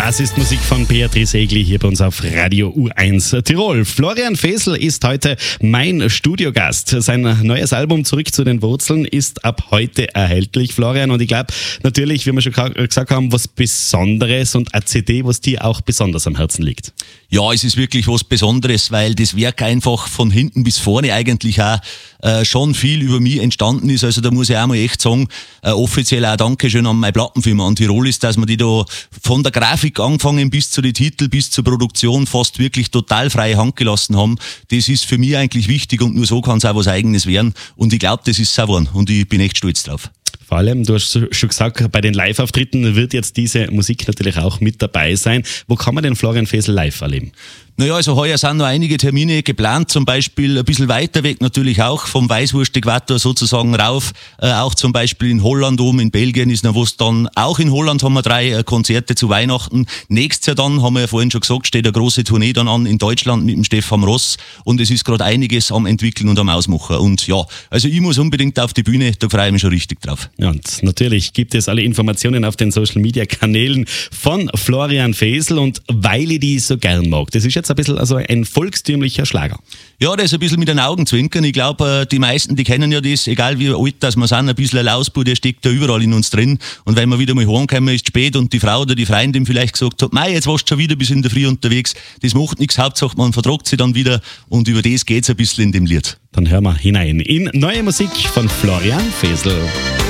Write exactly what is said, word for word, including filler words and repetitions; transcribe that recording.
Das ist Musik von Beatrice Egli hier bei uns auf Radio U eins Tirol. Florian Fesel ist heute mein Studiogast. Sein neues Album Zurück zu den Wurzeln ist ab heute erhältlich, Florian. Und ich glaube natürlich, wie wir schon gesagt haben, was Besonderes und eine C D, was dir auch besonders am Herzen liegt. Ja, es ist wirklich was Besonderes, weil das Werk einfach von hinten bis vorne eigentlich auch äh, schon viel über mich entstanden ist. Also da muss ich auch mal echt sagen, äh, offiziell auch Dankeschön an meine Plattenfirma, an Tirolis, dass wir die da von der Grafik angefangen bis zu den Titeln, bis zur Produktion fast wirklich total freie Hand gelassen haben. Das ist für mich eigentlich wichtig und nur so kann es auch was Eigenes werden. Und ich glaube, das ist es geworden und ich bin echt stolz drauf. Vor allem, du hast schon gesagt, bei den Live-Auftritten wird jetzt diese Musik natürlich auch mit dabei sein. Wo kann man den Florian Fesel live erleben? Naja, also heuer sind noch einige Termine geplant, zum Beispiel ein bisschen weiter weg natürlich auch, vom Weißwurst-Äquator sozusagen rauf, äh, auch zum Beispiel in Holland oben, in Belgien ist noch was dann, auch in Holland haben wir drei äh, Konzerte zu Weihnachten. Nächstes Jahr dann, haben wir ja vorhin schon gesagt, steht eine große Tournee dann an in Deutschland mit dem Stefan Ross und es ist gerade einiges am Entwickeln und am Ausmachen und ja, also ich muss unbedingt auf die Bühne, da freue ich mich schon richtig drauf. Ja, und natürlich gibt es alle Informationen auf den Social-Media-Kanälen von Florian Fesel und weil ich die so gern mag, das ist jetzt ein bisschen also ein volkstümlicher Schlager. Ja, der ist ein bisschen mit den Augen zwinkern. Ich glaube, die meisten, die kennen ja das, egal wie alt das wir sind, ein bisschen ein Lausbub, der steckt da überall in uns drin. Und wenn wir wieder mal heimkommen, ist es spät und die Frau oder die Freundin vielleicht gesagt hat, mei, jetzt warst du schon wieder bis in der Früh unterwegs. Das macht nichts, Hauptsache man vertragt sie dann wieder und über das geht es ein bisschen in dem Lied. Dann hören wir hinein in neue Musik von Florian Fesel.